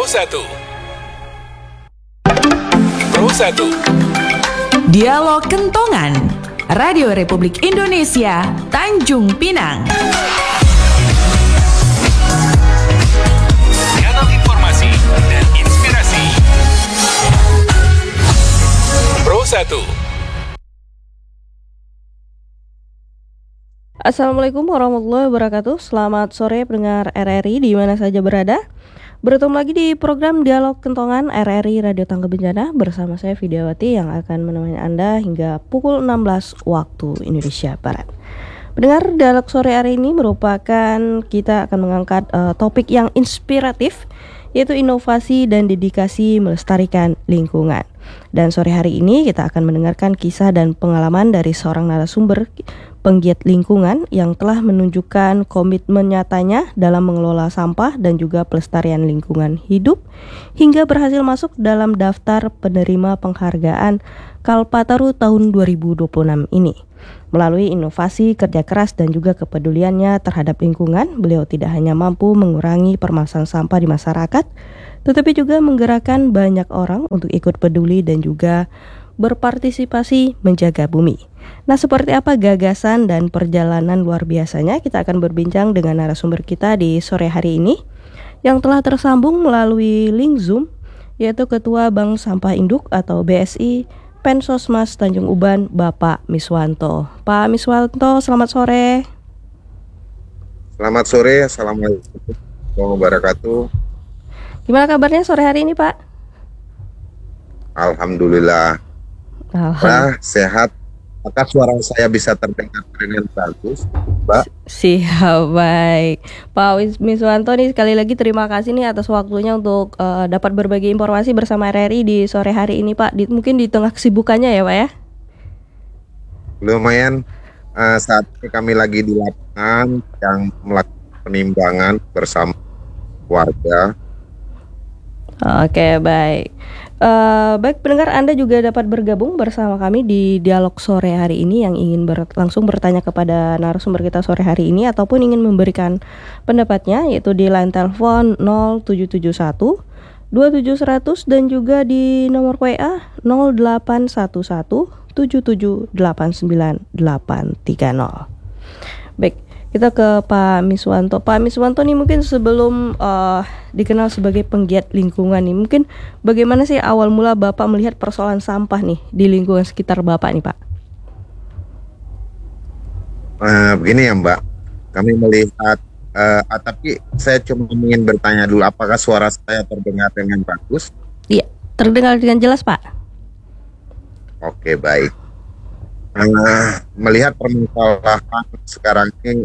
Pro 1. Pro 1. Dialog Kentongan. Radio Republik Indonesia, Tanjung Pinang. Kanal informasi dan inspirasi. Pro 1. Assalamualaikum warahmatullahi wabarakatuh. Selamat sore pendengar RRI di mana saja berada. Bertemu lagi di program Dialog Kentongan RRI Radio Tangga Bencana bersama saya Vidyawati yang akan menemani Anda hingga pukul 16 waktu Indonesia Barat. Pendengar, dialog sore hari ini merupakan kita akan mengangkat topik yang inspiratif, yaitu inovasi dan dedikasi melestarikan lingkungan. Dan sore hari ini kita akan mendengarkan kisah dan pengalaman dari seorang narasumber penggiat lingkungan yang telah menunjukkan komitmen nyatanya dalam mengelola sampah dan juga pelestarian lingkungan hidup hingga berhasil masuk dalam daftar penerima penghargaan Kalpataru tahun 2026 ini. Melalui inovasi, kerja keras dan juga kepeduliannya terhadap lingkungan, beliau tidak hanya mampu mengurangi permasalahan sampah di masyarakat, tetapi juga menggerakkan banyak orang untuk ikut peduli dan juga berpartisipasi menjaga bumi. Nah, seperti apa gagasan dan perjalanan luar biasanya? Kita akan berbincang dengan narasumber kita di sore hari ini yang telah tersambung melalui link Zoom, yaitu Ketua Bank Sampah Induk atau BSI Pensosmas Tanjung Uban, Bapak Miswanto. Pak Miswanto, selamat sore. Selamat sore, Assalamualaikum warahmatullahi wabarakatuh. Gimana kabarnya sore hari ini, Pak? Alhamdulillah. Sehat. Apakah suara saya bisa terdengar dengan bagus, Mbak? Siap, baik. Pak Miswanto nih, sekali lagi terima kasih nih atas waktunya untuk dapat berbagi informasi bersama RRI di sore hari ini, Pak. Mungkin di tengah kesibukannya ya, Pak ya? Lumayan. Saat ini kami lagi di lapangan yang melakukan penimbangan bersama warga. Oke, baik. Baik pendengar, Anda juga dapat bergabung bersama kami di dialog sore hari ini yang ingin langsung bertanya kepada narasumber kita sore hari ini ataupun ingin memberikan pendapatnya, yaitu di line telepon 0771 2700 dan juga di nomor WA 0811 7789830. Baik, kita ke Pak Miswanto. Pak Miswanto nih, mungkin sebelum dikenal sebagai penggiat lingkungan nih, mungkin bagaimana sih awal mula Bapak melihat persoalan sampah nih di lingkungan sekitar Bapak nih, Pak? Begini ya, Mbak, kami melihat, tapi saya cuma ingin bertanya dulu, apakah suara saya terdengar dengan bagus? Iya, terdengar dengan jelas, Pak. Oke, baik. Melihat permasalahan sekarang ini,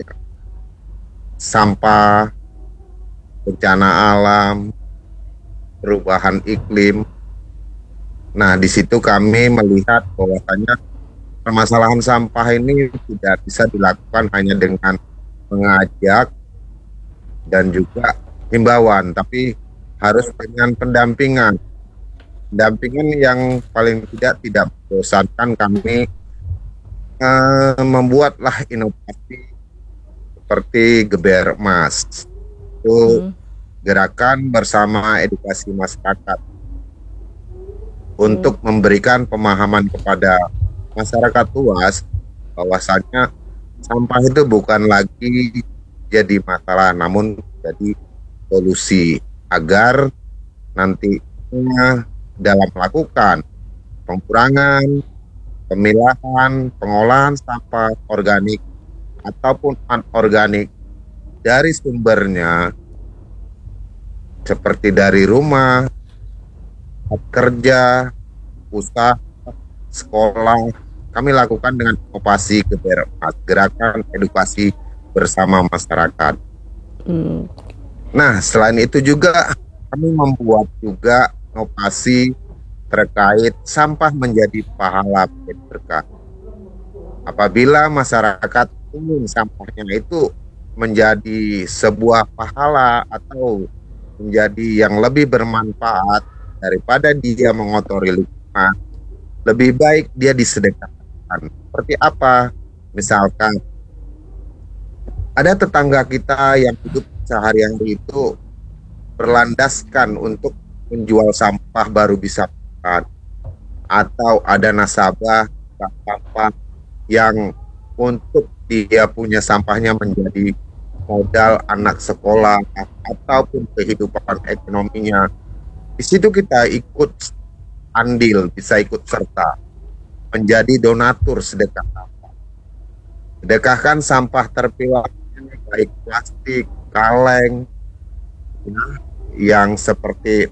sampah, bencana alam, perubahan iklim. Nah, di situ kami melihat bahwasanya permasalahan sampah ini tidak bisa dilakukan hanya dengan mengajak dan juga himbauan, tapi harus dengan pendampingan. Pendampingan yang paling tidak membosankan. Kami membuatlah inovasi seperti Geber Emas, itu gerakan bersama edukasi masyarakat untuk memberikan pemahaman kepada masyarakat luas bahwasanya sampah itu bukan lagi jadi masalah, namun jadi solusi agar nantinya dalam melakukan pengurangan, pemilahan, pengolahan sampah organik ataupun anorganik dari sumbernya, seperti dari rumah, kerja, usaha, sekolah, kami lakukan dengan inovasi gerakan edukasi bersama masyarakat. Nah, selain itu juga kami membuat juga inovasi terkait sampah menjadi pahala berkah. Apabila masyarakat ingin sampahnya itu menjadi sebuah pahala atau menjadi yang lebih bermanfaat daripada dia mengotori lingkungan, lebih baik dia disedekahkan. Seperti apa? Misalkan ada tetangga kita yang hidup sehari-hari itu berlandaskan untuk menjual sampah baru bisa makan, atau ada nasabah sampah yang untuk dia punya sampahnya menjadi modal anak sekolah ataupun kehidupan ekonominya. Di situ kita ikut andil, bisa ikut serta menjadi donatur sedekah sampah. Sedekahkan sampah terpilah, baik plastik, kaleng, yang seperti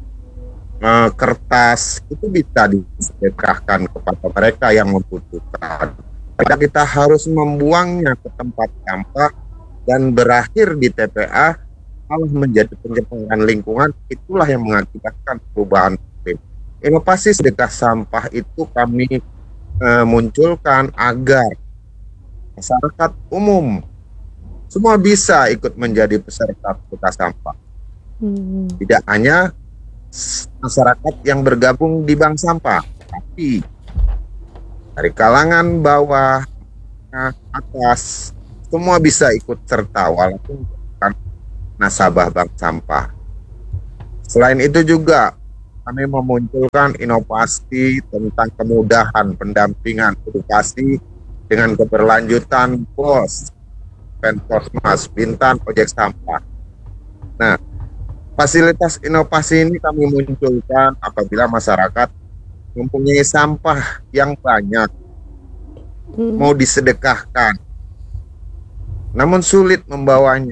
kertas, itu bisa disedekahkan kepada mereka yang membutuhkan. Kita harus membuangnya ke tempat sampah dan berakhir di TPA, malah menjadi pencemaran lingkungan. Itulah yang mengakibatkan perubahan iklim. Inovasi sedekah sampah itu kami munculkan agar masyarakat umum semua bisa ikut menjadi peserta sedekah sampah. Tidak hanya masyarakat yang bergabung di bank sampah, tapi dari kalangan bawah, atas, semua bisa ikut serta walaupun bukan nasabah bank sampah. Selain itu juga kami memunculkan inovasi tentang kemudahan pendampingan edukasi dengan keberlanjutan BOS, Penposmas, Bintan, Ojek Sampah. Nah, fasilitas inovasi ini kami munculkan apabila masyarakat mempunyai sampah yang banyak, mau disedekahkan, namun sulit membawanya.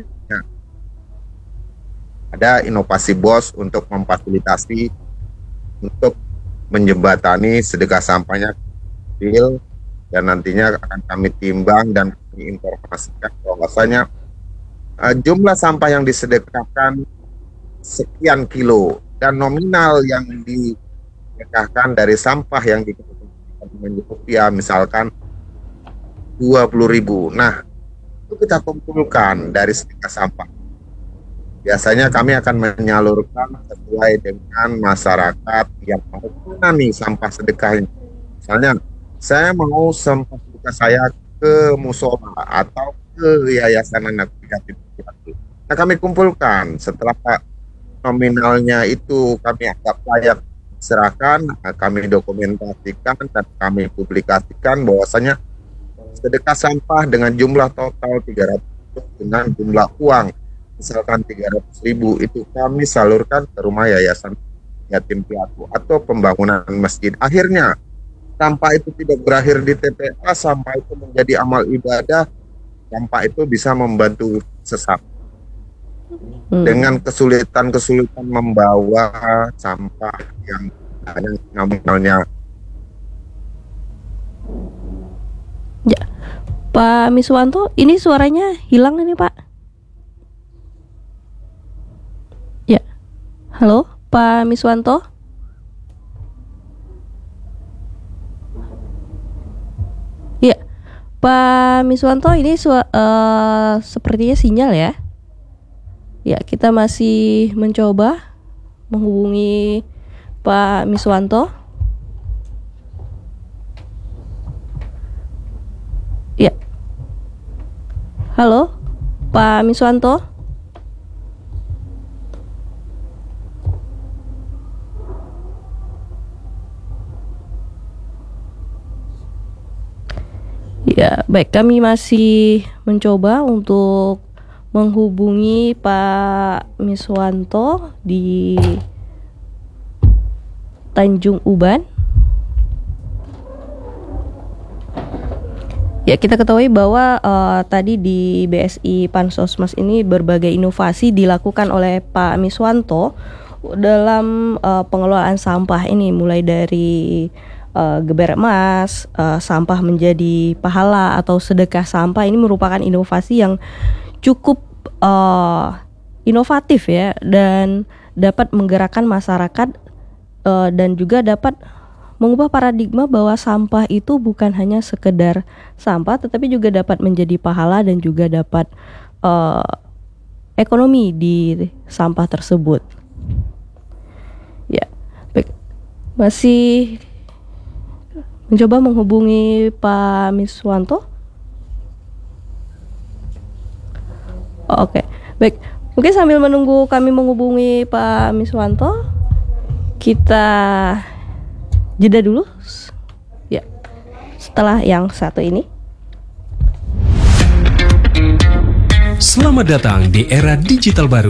Ada inovasi BOS untuk memfasilitasi, untuk menjembatani sedekah sampahnya kecil, dan nantinya akan kami timbang dan kami informasikan bahwasanya jumlah sampah yang disedekahkan sekian kilo dan nominal yang disedekahkan dari sampah yang dikeluarkan dengan rupiah misalkan 20.000. Nah, itu kita kumpulkan dari sedekah sampah. Biasanya kami akan menyalurkan sesuai dengan masyarakat yang mau mana nih sampah sedekahnya. Misalnya, saya mau sampah sedekah saya ke musola atau ke yayasan anak yatim piatu. Nah, kami kumpulkan setelah nominalnya itu kami anggap layak serahkan, kami dokumentasikan dan kami publikasikan bahwasanya sedekah sampah dengan jumlah total 300 dengan jumlah uang misalkan 300.000 itu kami salurkan ke rumah yayasan yatim piatu atau pembangunan masjid. Akhirnya sampah itu tidak berakhir di TPA, sampah itu menjadi amal ibadah, sampah itu bisa membantu sesama. Dengan kesulitan-kesulitan membawa sampah yang ada nominalnya. Ya, Pak Miswanto, ini suaranya hilang ini Pak. Ya, halo Pak Miswanto. Ya, Pak Miswanto, ini sepertinya sinyal ya. Ya, kita masih mencoba menghubungi Pak Miswanto. Ya. Halo, Pak Miswanto. Ya, baik, kami masih mencoba untuk menghubungi Pak Miswanto di Tanjung Uban. Ya, kita ketahui bahwa tadi di BSI Pansosmas ini berbagai inovasi dilakukan oleh Pak Miswanto dalam pengelolaan sampah ini, mulai dari geber emas, sampah menjadi pahala atau sedekah sampah. Ini merupakan inovasi yang cukup inovatif ya, dan dapat menggerakkan masyarakat dan juga dapat mengubah paradigma bahwa sampah itu bukan hanya sekedar sampah, tetapi juga dapat menjadi pahala dan juga dapat ekonomi di sampah tersebut. Ya, baik, masih mencoba menghubungi Pak Miswanto. Oke, baik, Mungkin sambil menunggu kami menghubungi Pak Miswanto, kita jeda dulu ya setelah yang satu ini. Selamat datang di era digital baru.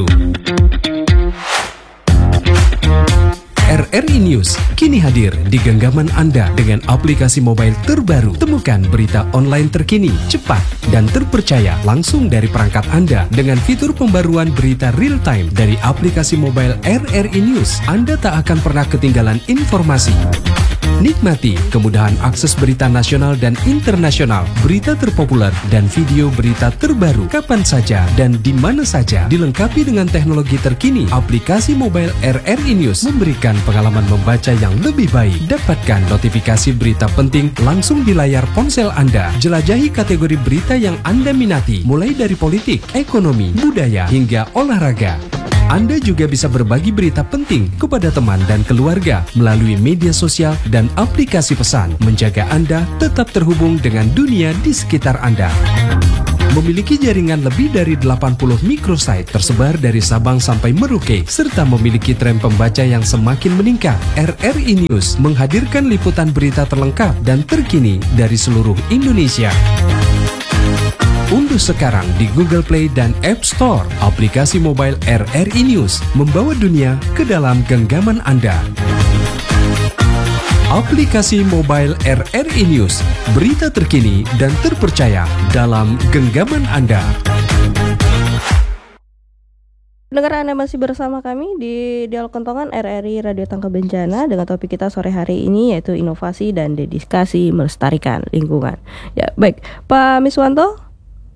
RRI News kini hadir di genggaman Anda dengan aplikasi mobile terbaru. Temukan berita online terkini, cepat, dan terpercaya langsung dari perangkat Anda dengan fitur pembaruan berita real time dari aplikasi mobile RRI News. Anda tak akan pernah ketinggalan informasi. Nikmati kemudahan akses berita nasional dan internasional, berita terpopuler, dan video berita terbaru kapan saja dan di mana saja. Dilengkapi dengan teknologi terkini, aplikasi mobile RRI News memberikan pengalaman membaca yang lebih baik. Dapatkan notifikasi berita penting langsung di layar ponsel Anda. Jelajahi kategori berita yang Anda minati, mulai dari politik, ekonomi, budaya, hingga olahraga. Anda juga bisa berbagi berita penting kepada teman dan keluarga melalui media sosial dan aplikasi pesan, menjaga Anda tetap terhubung dengan dunia di sekitar Anda. Memiliki jaringan lebih dari 80 microsite tersebar dari Sabang sampai Merauke, serta memiliki tren pembaca yang semakin meningkat. RRI News menghadirkan liputan berita terlengkap dan terkini dari seluruh Indonesia. Unduh sekarang di Google Play dan App Store aplikasi mobile RRI News, membawa dunia ke dalam genggaman Anda. Aplikasi mobile RRI News, berita terkini dan terpercaya dalam genggaman Anda. Pendengar, Anda masih bersama kami di Dialog Kentongan RRI Radio Tangga Bencana dengan topik kita sore hari ini yaitu inovasi dan dedikasi melestarikan lingkungan. Ya, baik. Pak Miswanto?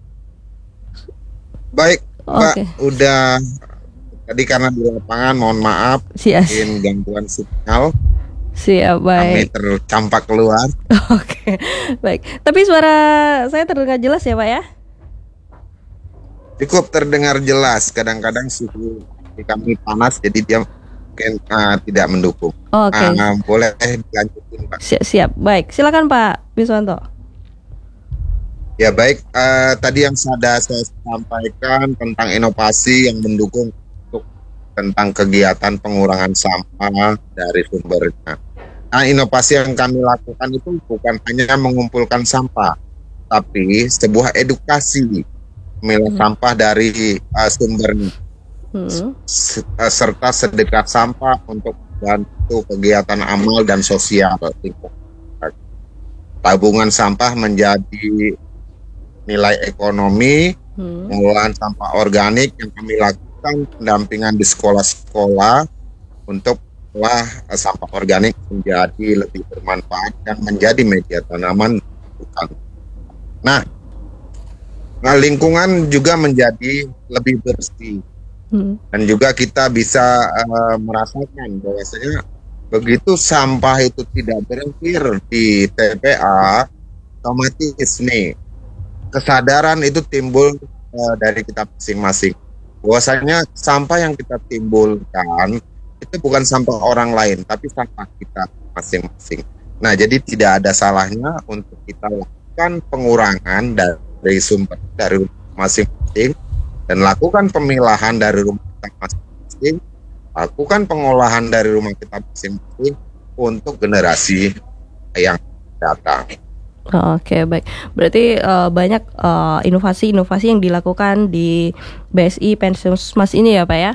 Baik, Mbak, Oke. udah tadi karena di lapangan, mohon maaf, mungkin gangguan signal, Siap, kami baik. tercampak keluar. Oke, baik. Tapi suara saya terdengar jelas ya, Pak ya? Cukup terdengar jelas, kadang-kadang suhu di kami panas, jadi dia mungkin tidak mendukung. Oke. Boleh dilanjutin, Pak. Siap, baik. Silakan Pak Miswanto. Ya baik, tadi yang sudah saya sampaikan tentang inovasi yang mendukung untuk tentang kegiatan pengurangan sampah dari sumbernya. Nah, inovasi yang kami lakukan itu bukan hanya mengumpulkan sampah, tapi sebuah edukasi memilah sampah dari sumbernya, serta sedekah sampah untuk membantu kegiatan amal dan sosial. Tabungan sampah menjadi nilai ekonomi, pengolahan sampah organik yang kami lakukan pendampingan di sekolah-sekolah untuk olah sampah organik menjadi lebih bermanfaat dan menjadi media tanaman. Nah, lingkungan juga menjadi lebih bersih dan juga kita bisa merasakan bahwasanya begitu sampah itu tidak berakhir di TPA, otomatis nih kesadaran itu timbul dari kita masing-masing. Bahwasanya sampah yang kita timbulkan itu bukan sampah orang lain, tapi sampah kita masing-masing. Nah, jadi tidak ada salahnya untuk kita lakukan pengurangan dari sumber dari masing-masing dan lakukan pemilahan dari rumah kita masing-masing, lakukan pengolahan dari rumah kita masing-masing untuk generasi yang datang. Oke, baik. Berarti banyak inovasi-inovasi yang dilakukan di BSI Pensiunsmas ini ya, Pak ya?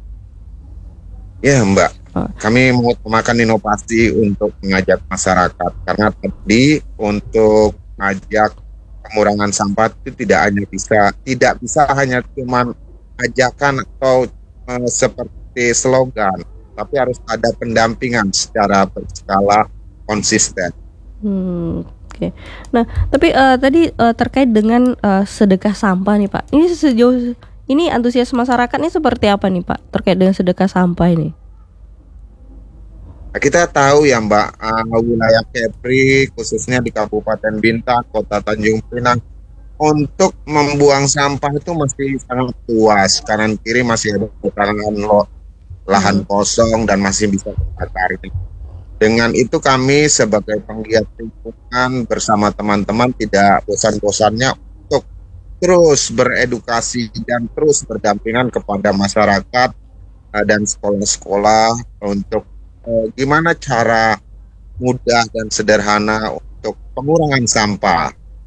Ya, Mbak. Kami mengutamakan inovasi untuk mengajak masyarakat karena tadi untuk mengajak pengurangan sampah itu tidak bisa hanya cuma ajakan atau seperti slogan, tapi harus ada pendampingan secara berskala konsisten. Oke. Nah, tapi tadi terkait dengan sedekah sampah nih Pak. Ini sejauh ini antusias masyarakatnya seperti apa nih Pak terkait dengan sedekah sampah ini? Nah, kita tahu ya Mbak, wilayah Kepri khususnya di Kabupaten Bintan, Kota Tanjung Pinang, untuk membuang sampah itu masih sangat luas. Kanan kiri masih ada lahan kosong dan masih bisa terbakar. Dengan itu kami sebagai penggiat lingkungan bersama teman-teman tidak bosan-bosannya untuk terus beredukasi dan terus berdampingan kepada masyarakat dan sekolah-sekolah untuk gimana cara mudah dan sederhana untuk pengurangan sampah.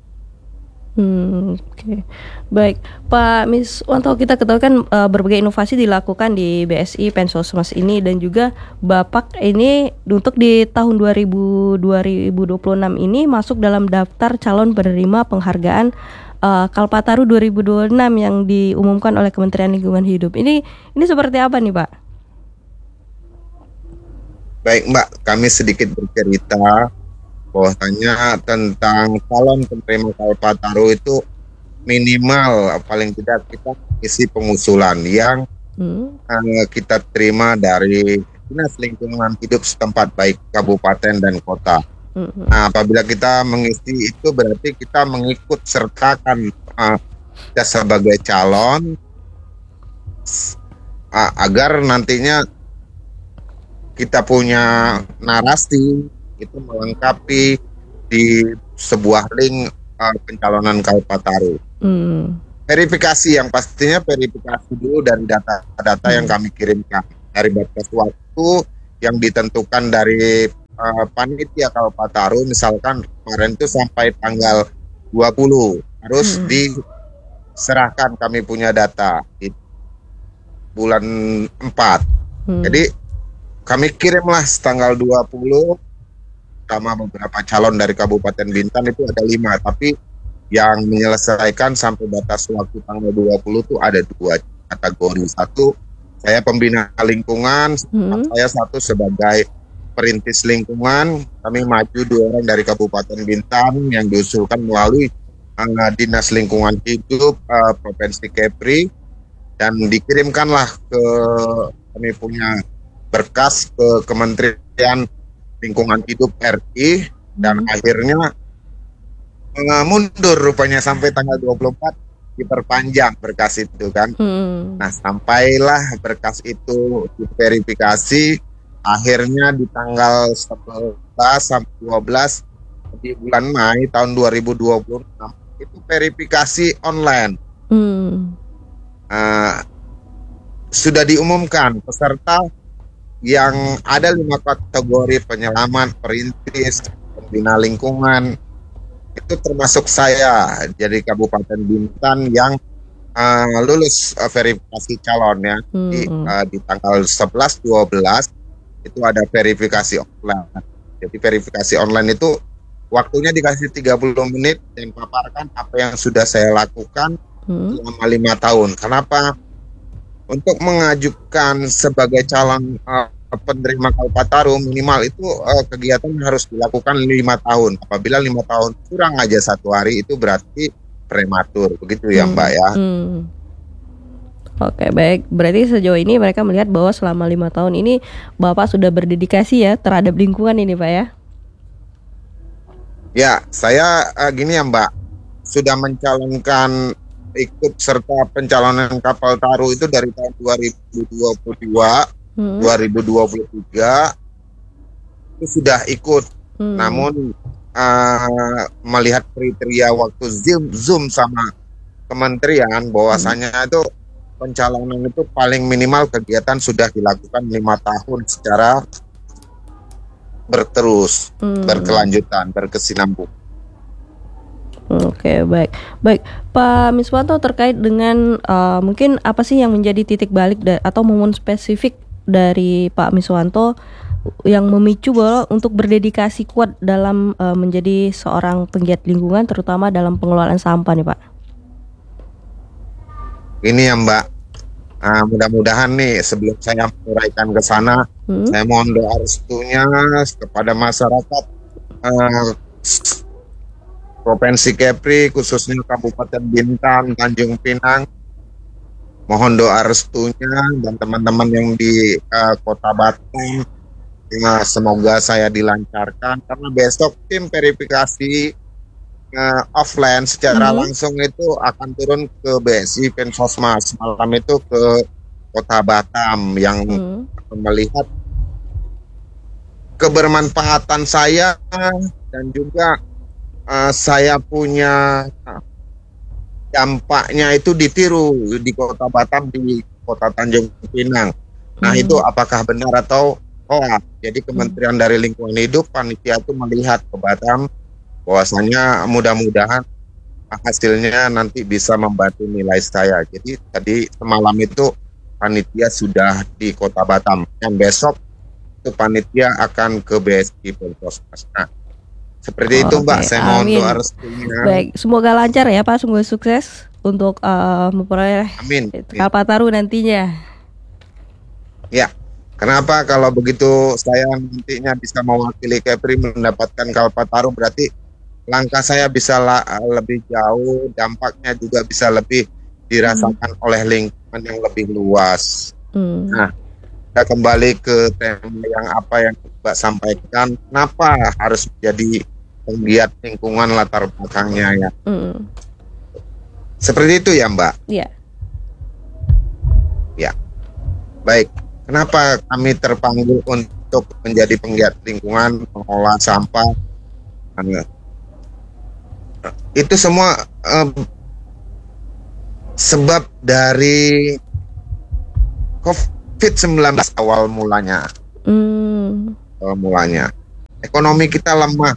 Oke. Baik, Pak Miswanto, kita ketahui kan berbagai inovasi dilakukan di BSI Pensosmas ini, dan juga Bapak ini untuk di tahun 2026 ini masuk dalam daftar calon penerima penghargaan Kalpataru 2026 yang diumumkan oleh Kementerian Lingkungan Hidup. Ini seperti apa nih, Pak? Baik Mbak, kami sedikit bercerita bahwasanya tentang calon penerima Kalpataru itu minimal paling tidak kita isi pengusulan yang kita terima dari Dinas Lingkungan Hidup setempat baik kabupaten dan kota. Nah, apabila kita mengisi itu berarti kita mengikut sertakan kita sebagai calon agar nantinya kita punya narasi itu melengkapi di sebuah link pencalonan Kalpataru. Verifikasi yang pastinya verifikasi dulu dari data-data yang kami kirimkan dari batas waktu yang ditentukan dari panitia Kalpataru. Misalkan kemarin itu sampai tanggal 20 harus diserahkan, kami punya data di bulan 4. Jadi kami kirimlah tanggal 20 sama beberapa calon dari Kabupaten Bintan, itu ada 5, tapi yang menyelesaikan sampai batas waktu tanggal 20 itu ada 2 kategori. Satu, saya pembina lingkungan, saya satu sebagai perintis lingkungan. Kami maju 2 orang dari Kabupaten Bintan yang diusulkan melalui Dinas Lingkungan Hidup Provinsi Kepri, dan dikirimkanlah ke, kami punya berkas ke Kementerian Lingkungan Hidup RI, dan akhirnya mundur rupanya sampai tanggal 24 diperpanjang berkas itu kan. Nah, sampailah berkas itu diverifikasi, akhirnya di tanggal 11 sampai 12 di bulan Mei tahun 2026 itu verifikasi online. Sudah diumumkan peserta yang ada 5 kategori: penyelamat, perintis, pembina lingkungan. Itu termasuk saya dari Kabupaten Bintan yang lulus verifikasi calon ya. Di tanggal 11-12 itu ada verifikasi online. Jadi verifikasi online itu waktunya dikasih 30 menit dan paparkan apa yang sudah saya lakukan selama 5 tahun. Kenapa? Untuk mengajukan sebagai calon penerima Kalpataru minimal itu kegiatan harus dilakukan 5 tahun. Apabila 5 tahun kurang aja 1 hari itu berarti prematur, begitu ya Mbak ya. Oke, baik. Berarti sejauh ini mereka melihat bahwa selama 5 tahun ini Bapak sudah berdedikasi ya terhadap lingkungan ini, Pak ya? Ya, saya gini ya Mbak, sudah mencalonkan ikut serta pencalonan Kalpataru itu dari tahun 2022, 2023 itu sudah ikut. Namun melihat kriteria waktu Zoom sama kementerian bahwasanya itu pencalonan itu paling minimal kegiatan sudah dilakukan 5 tahun secara berterus, berkelanjutan, berkesinambungan. Oke, baik. Pak Miswanto, terkait dengan mungkin apa sih yang menjadi titik balik atau momen spesifik dari Pak Miswanto yang memicu bahwa untuk berdedikasi kuat dalam menjadi seorang penggiat lingkungan, terutama dalam pengelolaan sampah nih, Pak? Ini ya Mbak, mudah-mudahan nih sebelum saya menguraikan ke sana, saya mohon doa restunya kepada masyarakat Provinsi Kepri, khususnya Kabupaten Bintan, Tanjung Pinang. Mohon doa restunya dan teman-teman yang di Kota Batam, semoga saya dilancarkan, karena besok tim verifikasi offline secara langsung itu akan turun ke BSI Pensosmas, malam itu ke Kota Batam yang melihat kebermanfaatan saya, dan juga saya punya dampaknya itu ditiru di Kota Batam, di Kota Tanjung Pinang. Nah, itu apakah benar atau hoax? Jadi Kementerian dari Lingkungan Hidup, panitia itu melihat ke Batam, bahwasanya mudah-mudahan hasilnya nanti bisa membantu nilai saya. Jadi tadi semalam itu panitia sudah di Kota Batam. Yang besok itu panitia akan ke BSI Puskesmas. Nah, seperti itu Mbak, saya mohon doa restunya. Baik, semoga lancar ya Pak, semoga sukses untuk memperoleh Kalpataru nantinya. Ya, kenapa kalau begitu saya nantinya bisa mewakili Kepri mendapatkan Kalpataru, berarti langkah saya bisa lebih jauh, dampaknya juga bisa lebih dirasakan oleh lingkungan yang lebih luas. Nah, kita kembali ke tema yang apa yang Mbak sampaikan, kenapa harus menjadi penggiat lingkungan latar belakangnya ya. Seperti itu ya Mbak? Iya. Ya, baik. Kenapa kami terpanggil untuk menjadi penggiat lingkungan, mengolah sampah? Itu semua sebab dari COVID-19 awal mulanya. Ekonomi kita lemah.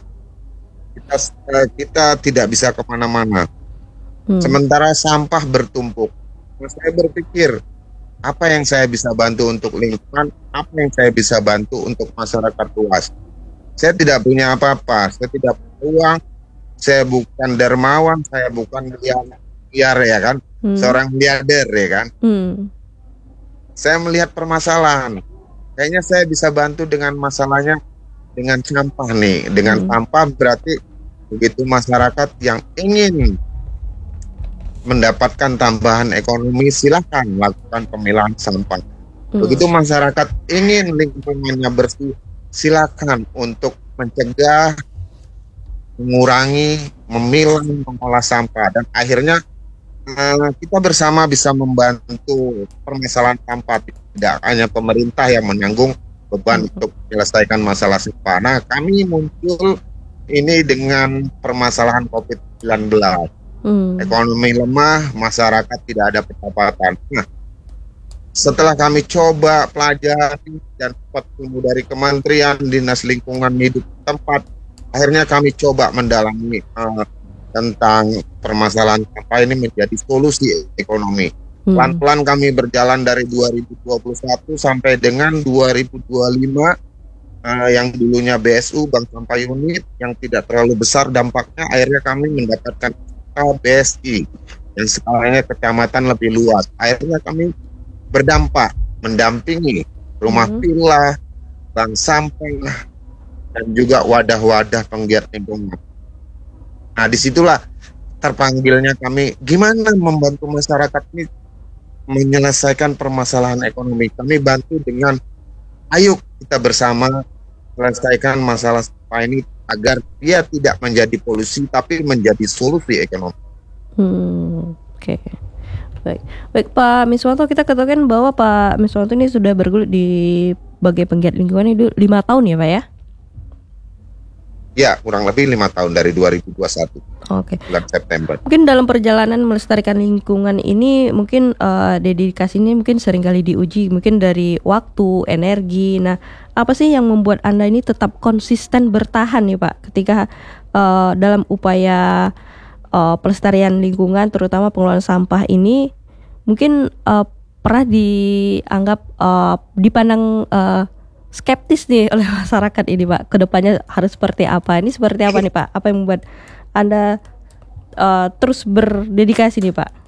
Kita tidak bisa kemana-mana. Sementara sampah bertumpuk. Saya berpikir, apa yang saya bisa bantu untuk lingkungan, apa yang saya bisa bantu untuk masyarakat luas. Saya tidak punya apa-apa, saya tidak punya uang, saya bukan dermawan, saya bukan miliar ya kan, seorang miliarder ya kan. Saya melihat permasalahan, kayaknya saya bisa bantu dengan masalahnya dengan sampah nih. Dengan sampah berarti begitu masyarakat yang ingin mendapatkan tambahan ekonomi, silahkan lakukan pemilahan sampah. Begitu masyarakat ingin lingkungannya bersih, silakan untuk mencegah, mengurangi, memilah, mengolah sampah, dan akhirnya kita bersama bisa membantu permasalahan sampah. Tidak hanya pemerintah yang menanggung beban untuk menyelesaikan masalah sampah. Nah, kami muncul ini dengan permasalahan COVID-19. Ekonomi lemah, masyarakat tidak ada pendapatan. Nah, setelah kami coba pelajari dan dapat ilmu dari Kementerian Dinas Lingkungan Hidup tempat, akhirnya kami coba mendalami tentang permasalahan sampah ini menjadi solusi ekonomi. Pelan-pelan kami berjalan dari 2021 sampai dengan 2025, yang dulunya BSU, Bank Sampah Unit, yang tidak terlalu besar dampaknya, akhirnya kami mendapatkan BSI yang skalanya kecamatan lebih luas. Akhirnya kami berdampak mendampingi rumah villa, bank sampah, dan juga wadah-wadah penggiat lingkungan. Nah, disitulah terpanggilnya kami, gimana membantu masyarakat ini menyelesaikan permasalahan ekonomi. Kami bantu dengan, ayo kita bersama selesaikan masalah sampah ini agar dia tidak menjadi polusi tapi menjadi solusi ekonomi. Oke. Baik Pak Miswanto, kita ketahui bahwa Pak Miswanto ini sudah bergelut di sebagai penggiat lingkungan itu 5 tahun ya Pak ya? Ya, kurang lebih 5 tahun dari 2021. Oke. Bulan September. Mungkin dalam perjalanan melestarikan lingkungan ini mungkin dedikasi ini mungkin seringkali diuji, mungkin dari waktu, energi. Nah, apa sih yang membuat Anda ini tetap konsisten bertahan nih Pak ketika dalam upaya pelestarian lingkungan, terutama pengelolaan sampah ini mungkin pernah dianggap dipandang skeptis nih oleh masyarakat ini Pak, kedepannya harus seperti apa? Ini seperti apa nih Pak? Apa yang membuat Anda terus berdedikasi nih Pak?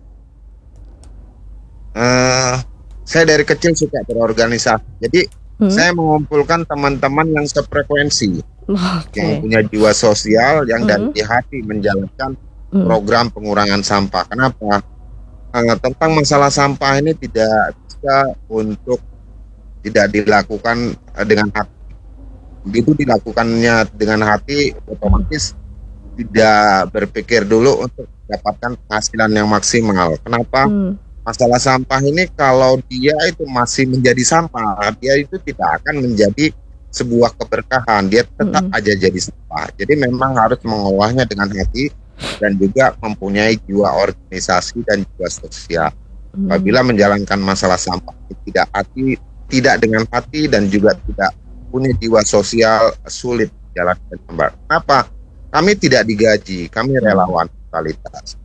Saya dari kecil suka berorganisasi, jadi saya mengumpulkan teman-teman yang sefrekuensi, yang punya jiwa sosial, yang dari hati menjalankan program pengurangan sampah. Kenapa? Tentang masalah sampah ini tidak bisa untuk tidak dilakukan dengan hati. Begitu dilakukannya dengan hati, otomatis tidak berpikir dulu untuk mendapatkan penghasilan yang maksimal. Kenapa? Masalah sampah ini kalau dia itu masih menjadi sampah, dia itu tidak akan menjadi sebuah keberkahan, dia tetap aja jadi sampah. Jadi memang harus mengolahnya dengan hati, dan juga mempunyai jiwa organisasi dan jiwa sosial. Apabila menjalankan masalah sampah tidak dengan hati dan juga tidak punya jiwa sosial, sulit jalankan sampah. Kenapa? Kami tidak digaji, kami relawan totalitas.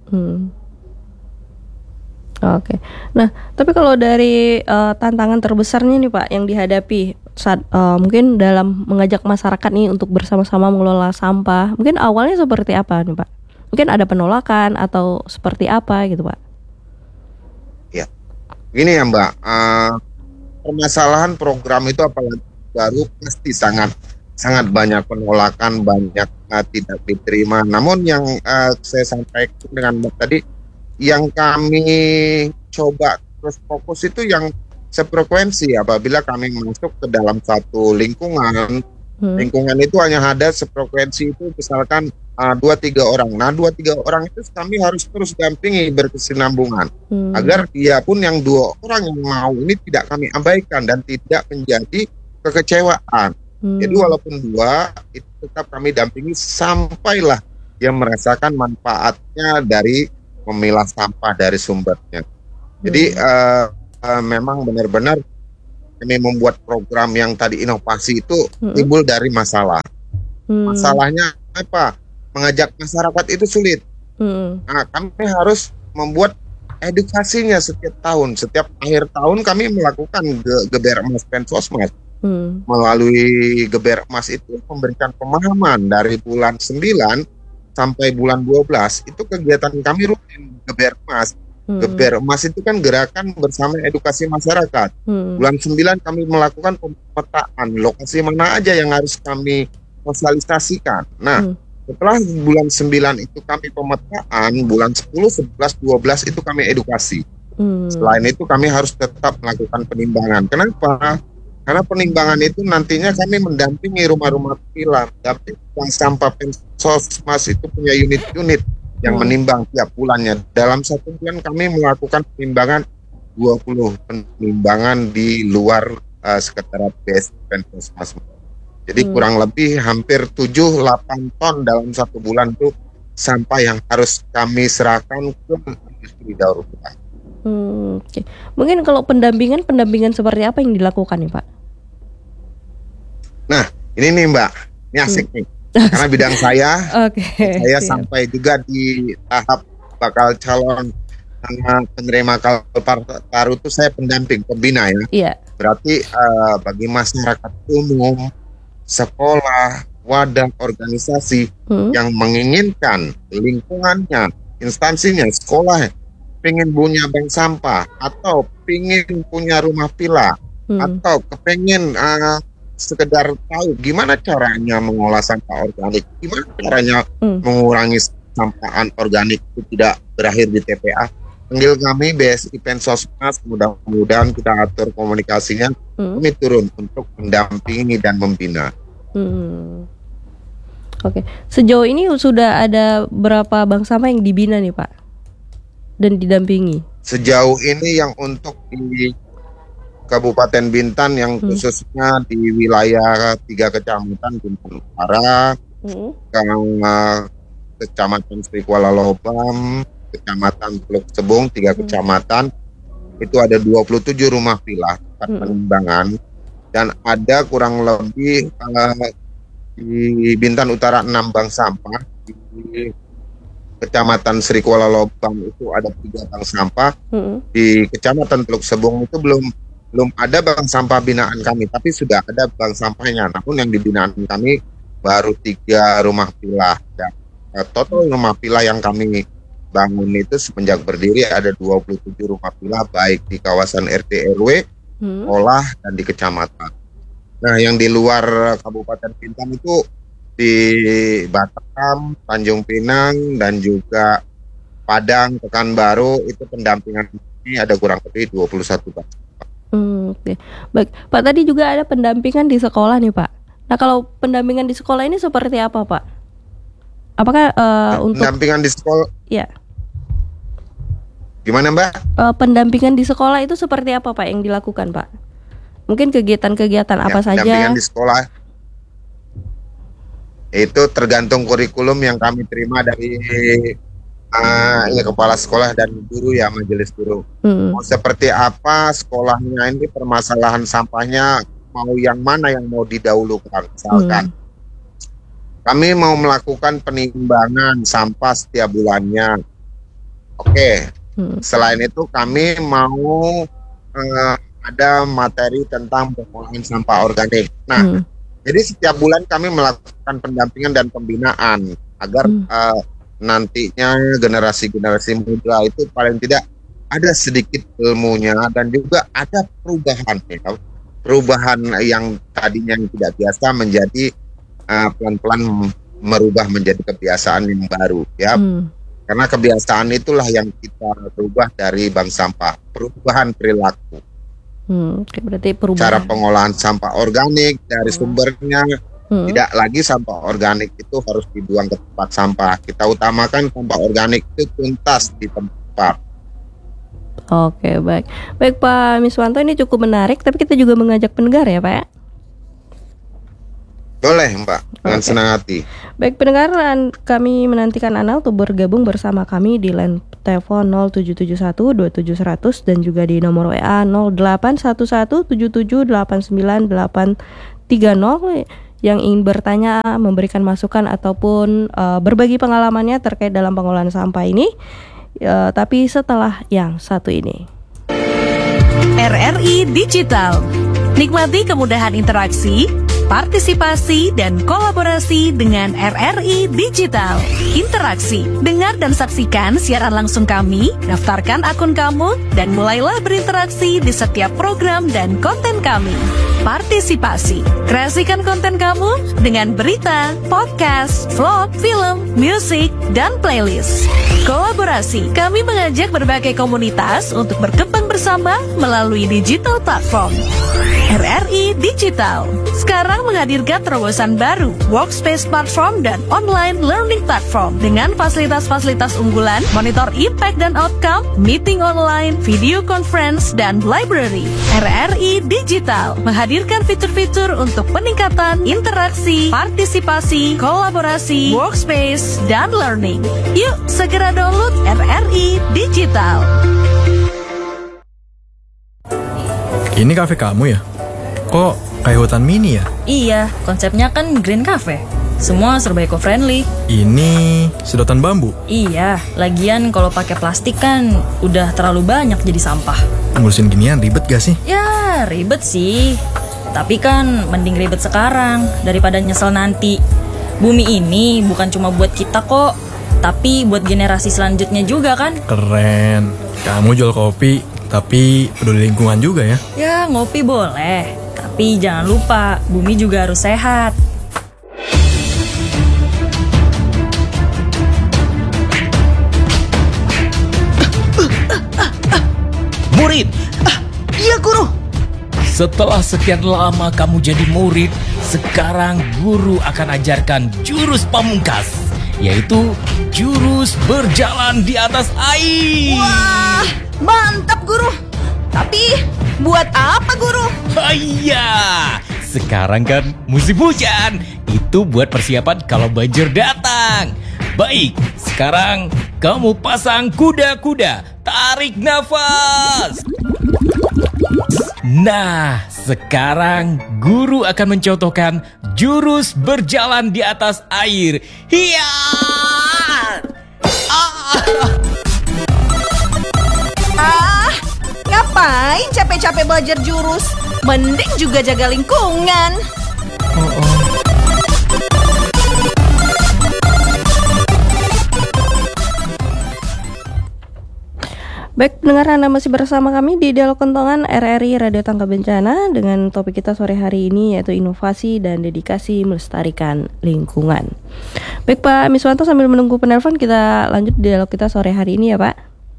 Oke. Nah, tapi kalau dari tantangan terbesarnya nih Pak yang dihadapi saat mungkin dalam mengajak masyarakat nih untuk bersama-sama mengelola sampah, mungkin awalnya seperti apa nih Pak? Mungkin ada penolakan atau seperti apa gitu Pak? Ya, gini ya Mbak, permasalahan program itu apalagi baru pasti sangat banyak penolakan, banyak tidak diterima. Namun yang saya sampaikan dengan Mbak tadi, yang kami coba terus fokus itu yang sefrekuensi. Apabila kami masuk ke dalam satu lingkungan, lingkungan itu hanya ada sefrekuensi itu misalkan 2-3 orang. Nah 2-3 orang itu kami harus terus dampingi berkesinambungan agar dia pun yang 2 orang yang mau ini tidak kami abaikan dan tidak menjadi kekecewaan. Jadi walaupun 2 itu tetap kami dampingi sampailah dia merasakan manfaatnya dari memilah sampah dari sumbernya. Jadi memang benar-benar kami membuat program yang tadi inovasi itu timbul dari masalah. Masalahnya apa? Mengajak masyarakat itu sulit. Nah, kami harus membuat edukasinya setiap tahun. Setiap akhir tahun kami melakukan Geber Emas Pensosmas. Melalui Geber Emas itu memberikan pemahaman dari bulan 9 sampai bulan 12 itu kegiatan kami rutin Geber Emas. Geber Emas itu kan gerakan bersama edukasi masyarakat. Bulan 9 kami melakukan pemetaan lokasi mana aja yang harus kami sosialisasikan. Nah, setelah bulan 9 itu kami pemetaan, bulan 10, 11, 12 itu kami edukasi. Selain itu kami harus tetap melakukan penimbangan. Kenapa? Karena penimbangan itu nantinya kami mendampingi rumah-rumah pilah, mendampingi sampah Pensosmas itu punya unit-unit yang menimbang tiap bulannya. Dalam 1 bulan kami melakukan penimbangan 20 penimbangan di luar sekretariat BSI Pensosmas. Jadi kurang lebih hampir 7-8 ton dalam 1 bulan itu sampah yang harus kami serahkan ke industri daur ulang. Oke. Mungkin kalau pendampingan seperti apa yang dilakukan nih Pak? Nah, ini nih Mbak, ini asik nih. Karena bidang saya, saya sampai juga di tahap bakal calon penerima Kalpar Taru itu saya pendamping, pembina ya. Iya. Berarti bagi masyarakat umum, sekolah, wadah, organisasi yang menginginkan lingkungannya, instansinya, sekolah pengen punya bank sampah atau pengen punya rumah pilah atau kepengen sekedar tahu gimana caranya mengolah sampah organik, gimana caranya mengurangi sampah organik itu tidak berakhir di TPA, panggil kami BSI Pensosmas, mudah-mudahan kita atur komunikasinya, kami turun untuk mendampingi dan membina. Oke, sejauh ini sudah ada berapa bank sampah yang dibina nih Pak? Dan didampingi? Sejauh ini yang untuk di Kabupaten Bintan yang khususnya di wilayah 3 kecamatan, Bintan Utara, Kecamatan Sri Kuala Lobam, Kecamatan Teluk Sebung, 3 kecamatan, itu ada 27 rumah pilah penimbangan, dan ada kurang lebih di Bintan Utara 6 bank sampah, di Kecamatan Sri Kuala Lobam itu ada 3 bank sampah, di Kecamatan Teluk Sebung itu belum ada bank sampah binaan kami, tapi sudah ada bank sampahnya. Namun yang di binaan kami baru 3 rumah pilah. Dan total rumah pilah yang kami bangun itu semenjak berdiri ada 27 rumah pilah, baik di kawasan RT RW, sekolah, dan di kecamatan. Nah, yang di luar Kabupaten Bintan itu di Batam, Tanjung Pinang, dan juga Padang, Pekanbaru, itu pendampingan ini ada kurang lebih 21 bank. Oke. Baik, Pak, tadi juga ada pendampingan di sekolah nih Pak. Nah, kalau pendampingan di sekolah ini seperti apa Pak? Apakah untuk pendampingan di sekolah? Ya. Gimana Mbak? Pendampingan di sekolah itu seperti apa Pak yang dilakukan Pak? Mungkin kegiatan-kegiatan apa saja? Pendampingan di sekolah. Itu tergantung kurikulum yang kami terima dari kepala sekolah dan guru ya, majelis guru. Mau seperti apa sekolahnya ini, permasalahan sampahnya mau yang mana yang mau didahulukan. Misalkan kami mau melakukan penimbangan sampah setiap bulannya. Oke. Selain itu kami mau ada materi tentang pengolahan sampah organik. Nah, jadi setiap bulan kami melakukan pendampingan dan pembinaan agar nantinya generasi-generasi muda itu paling tidak ada sedikit ilmunya dan juga ada perubahan ya. Perubahan yang tadinya yang tidak biasa menjadi pelan-pelan merubah menjadi kebiasaan yang baru ya. Karena kebiasaan itulah yang kita rubah dari bank sampah, perubahan perilaku. Berarti perubahan. Cara pengolahan sampah organik dari sumbernya, tidak lagi sampah organik itu harus dibuang ke tempat sampah. Kita utamakan sampah organik itu tuntas di tempat. Oke, baik. Baik Pak Miswanto, ini cukup menarik, tapi kita juga mengajak pendengar ya Pak. Boleh Mbak, dengan senang hati. Baik pendengar, kami menantikan Anda untuk bergabung bersama kami di line telepon 0771-2700 dan juga di nomor WA 0811778980 yang ingin bertanya, memberikan masukan ataupun berbagi pengalamannya terkait dalam pengolahan sampah ini. Tapi setelah yang satu ini. RRI Digital. Nikmati kemudahan interaksi, partisipasi, dan kolaborasi dengan RRI Digital. Interaksi, dengar dan saksikan siaran langsung kami, daftarkan akun kamu, dan mulailah berinteraksi di setiap program dan konten kami. Partisipasi, kreasikan konten kamu dengan berita, podcast, vlog, film, musik, dan playlist. Kolaborasi, kami mengajak berbagai komunitas untuk berkembang bersama melalui digital platform. RRI Digital sekarang menghadirkan terobosan baru, workspace platform dan online learning platform dengan fasilitas-fasilitas unggulan, monitor impact dan outcome, meeting online, video conference, dan library. RRI Digital menghadirkan fitur-fitur untuk peningkatan interaksi, partisipasi, kolaborasi, workspace, dan learning. Yuk segera download RRI Digital. Ini kafe kamu ya? Kok kayak hutan mini ya? Iya, konsepnya kan Green Cafe. Semua serba eco-friendly. Ini sedotan bambu? Iya, lagian kalau pakai plastik kan udah terlalu banyak jadi sampah. Ngurusin ginian ribet gak sih? Ya, ribet sih. Tapi kan mending ribet sekarang daripada nyesel nanti. Bumi ini bukan cuma buat kita kok, tapi buat generasi selanjutnya juga kan? Keren. Kamu jual kopi, tapi peduli lingkungan juga ya? Ya, ngopi boleh. Tapi jangan lupa, bumi juga harus sehat. Murid. Iya guru. Setelah sekian lama kamu jadi murid, sekarang guru akan ajarkan jurus pamungkas, yaitu jurus berjalan di atas air. Wah, mantap guru. Tapi buat apa guru? Iya, sekarang kan musim hujan. Itu buat persiapan kalau banjir datang. Baik, sekarang kamu pasang kuda-kuda. Tarik nafas. Nah, sekarang guru akan mencontohkan jurus berjalan di atas air. Hiya! Ngapain capek-capek belajar jurus? Mending juga jaga lingkungan. Baik, pendengar, Anda masih bersama kami di Dialog Kentongan RRI Radio Tangga Bencana dengan topik kita sore hari ini yaitu inovasi dan dedikasi melestarikan lingkungan. Baik Pak Miswanto, sambil menunggu penelpon kita lanjut dialog kita sore hari ini ya Pak.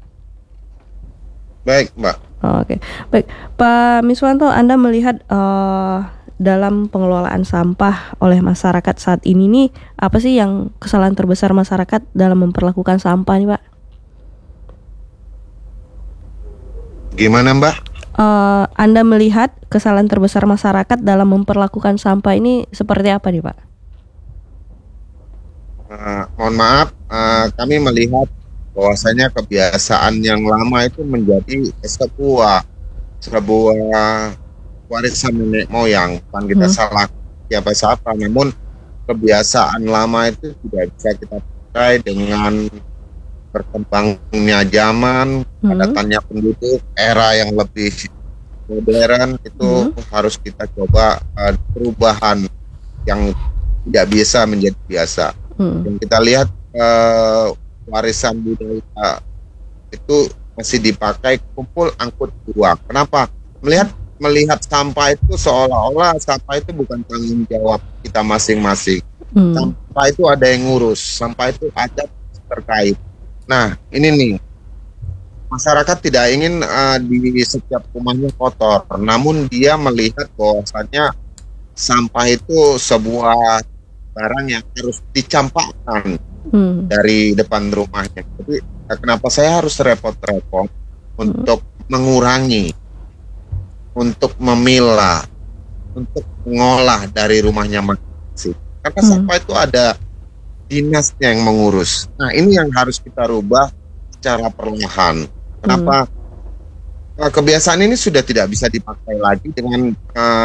Baik Mbak. Oke, baik Pak Miswanto, Anda melihat dalam pengelolaan sampah oleh masyarakat saat ini nih, apa sih yang kesalahan terbesar masyarakat dalam memperlakukan sampah nih Pak? Gimana Mbak? Anda melihat kesalahan terbesar masyarakat dalam memperlakukan sampah ini seperti apa nih Pak? mohon maaf, kami melihat bahwasanya kebiasaan yang lama itu menjadi sebuah warisan nenek moyang. Bukan kita salah siapa-siapa, namun kebiasaan lama itu tidak bisa kita pakai dengan berkembangnya zaman, padatannya penduduk, era yang lebih modern itu harus kita coba perubahan yang tidak biasa menjadi biasa. Yang kita lihat warisan budaya itu masih dipakai kumpul angkut uang. Kenapa? Melihat sampah itu seolah-olah sampah itu bukan tanggung jawab kita masing-masing. Sampah itu ada yang ngurus, sampah itu ada terkait. Nah, ini nih, masyarakat tidak ingin di setiap rumahnya kotor, namun dia melihat bahwasannya sampah itu sebuah barang yang harus dicampakkan dari depan rumahnya. Jadi kenapa saya harus repot-repot untuk mengurangi, untuk memilah, untuk mengolah dari rumahnya masing-masing? Karena sampah itu ada dinasnya yang mengurus. Nah, ini yang harus kita rubah secara perlahan. Kenapa? Kebiasaan ini sudah tidak bisa dipakai lagi dengan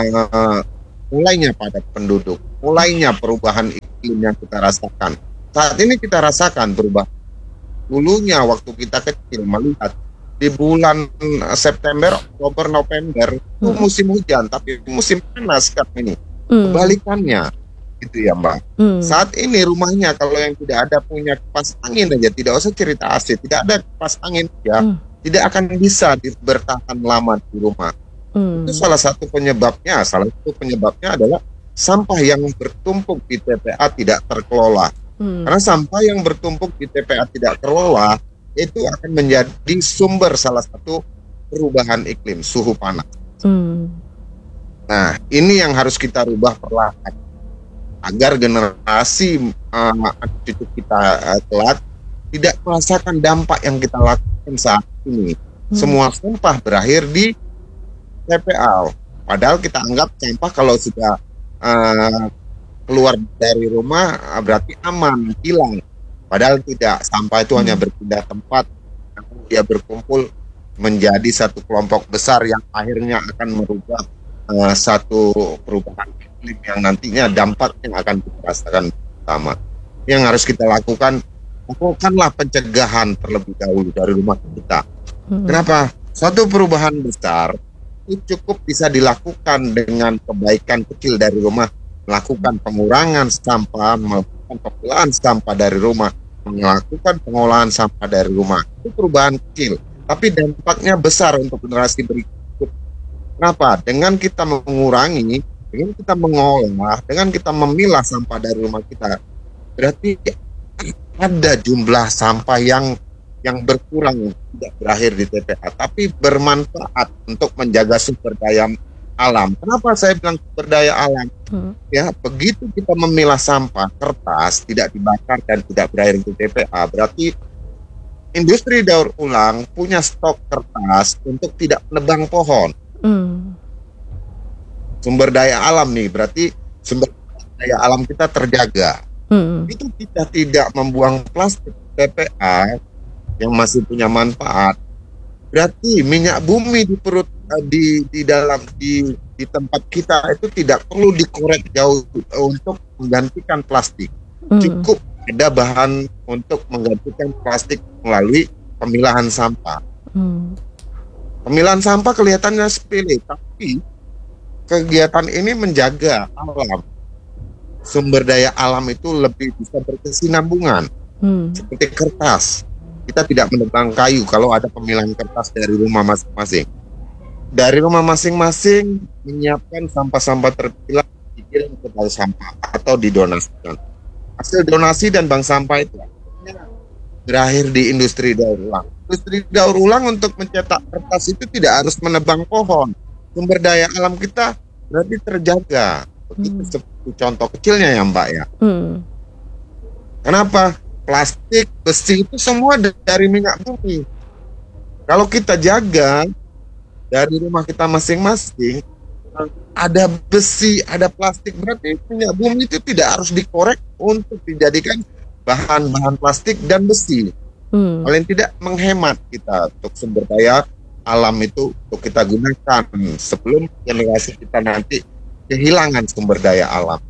mulainya pada penduduk, mulainya perubahan iklim yang kita rasakan. Saat ini kita rasakan perubahan. Dulunya waktu kita kecil melihat di bulan September, Oktober, November itu musim hujan, tapi musim panas sekarang ini. Kebalikannya. Gitu ya Mbak. Saat ini rumahnya kalau yang tidak ada punya kipas angin aja, tidak usah cerita AC, tidak ada kipas angin ya, tidak akan bisa bertahan lama di rumah. Itu salah satu penyebabnya. Salah satu penyebabnya adalah sampah yang bertumpuk di TPA tidak terkelola. Karena sampah yang bertumpuk di TPA tidak terkelola itu akan menjadi sumber salah satu perubahan iklim, suhu panas. Nah, ini yang harus kita rubah perlahan agar generasi cucu kita kelak tidak merasakan dampak yang kita lakukan saat ini. Semua sampah berakhir di TPA. Padahal kita anggap sampah kalau sudah keluar dari rumah berarti aman, hilang. Padahal tidak. Sampah itu hanya berpindah tempat, dia berkumpul menjadi satu kelompok besar yang akhirnya akan merubah satu perubahan iklim yang nantinya dampak yang akan kita rasakan pertama. Yang harus kita lakukanlah pencegahan terlebih dahulu dari rumah kita. Kenapa? Suatu perubahan besar itu cukup bisa dilakukan dengan kebaikan kecil dari rumah, melakukan pengurangan sampah, melakukan pemilahan sampah dari rumah, melakukan pengolahan sampah dari rumah. Itu perubahan kecil, tapi dampaknya besar untuk generasi berikut. Kenapa? Dengan kita mengurangi, dengan kita mengolah, dengan kita memilah sampah dari rumah kita, berarti ada jumlah sampah yang berkurang, tidak berakhir di TPA, tapi bermanfaat untuk menjaga sumber daya alam. Kenapa saya bilang sumber daya alam? Ya, begitu kita memilah sampah kertas, tidak dibakar dan tidak berakhir di TPA, berarti industri daur ulang punya stok kertas untuk tidak menebang pohon. Sumber daya alam nih, berarti sumber daya alam kita terjaga. Itu kita tidak membuang plastik TPA yang masih punya manfaat, berarti minyak bumi di perut di tempat kita itu tidak perlu dikorek jauh untuk menggantikan plastik. Cukup ada bahan untuk menggantikan plastik melalui pemilahan sampah. Pemilahan sampah kelihatannya sepele, tapi kegiatan ini menjaga alam. Sumber daya alam itu lebih bisa berkesinambungan. Seperti kertas. Kita tidak menebang kayu kalau ada pemilahan kertas dari rumah masing-masing. Dari rumah masing-masing menyiapkan sampah-sampah terpilah, dikirim ke bank sampah atau didonasikan. Hasil donasi dan bank sampah itu berakhir di industri daur ulang. Industri daur ulang untuk mencetak kertas itu tidak harus menebang pohon. Sumber daya alam kita berarti terjaga. Begitu seperti contoh kecilnya ya Mbak ya. Kenapa? Plastik, besi itu semua dari minyak bumi. Kalau kita jaga dari rumah kita masing-masing, ada besi, ada plastik, berarti minyak bumi itu tidak harus dikorek untuk dijadikan bahan-bahan plastik dan besi. Paling tidak menghemat kita untuk sumber daya alam itu untuk kita gunakan sebelum generasi kita nanti kehilangan sumber daya alam.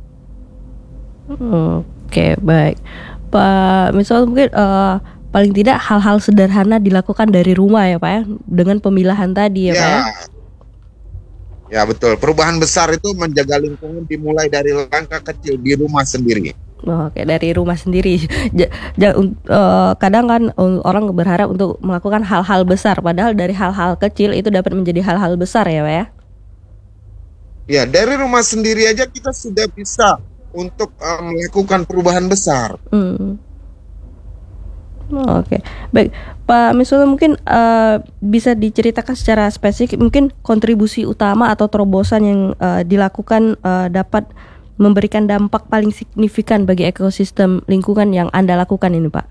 Oke, baik. Pak, misal mungkin paling tidak hal-hal sederhana dilakukan dari rumah ya Pak ya, dengan pemilahan tadi ya Pak ya. Ya betul, perubahan besar itu menjaga lingkungan dimulai dari langkah kecil di rumah sendiri. Oke, dari rumah sendiri. Kadang kan orang berharap untuk melakukan hal-hal besar, padahal dari hal-hal kecil itu dapat menjadi hal-hal besar ya Pak ya. Ya, dari rumah sendiri aja kita sudah bisa untuk melakukan perubahan besar. Oke, baik Pak Misul, mungkin bisa diceritakan secara spesifik mungkin kontribusi utama atau terobosan yang dilakukan dapat memberikan dampak paling signifikan bagi ekosistem lingkungan yang Anda lakukan ini Pak?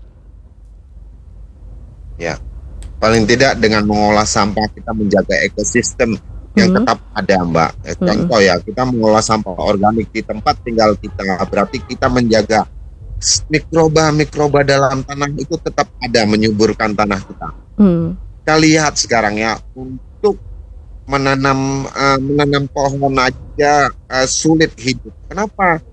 Ya, paling tidak dengan mengolah sampah kita menjaga ekosistem yang tetap ada Mbak. Contoh ya, kita mengolah sampah organik di tempat tinggal kita, berarti kita menjaga mikroba dalam tanah itu tetap ada menyuburkan tanah kita. Kita lihat sekarang ya, untuk menanam pohon aja sulit hidup. Kenapa?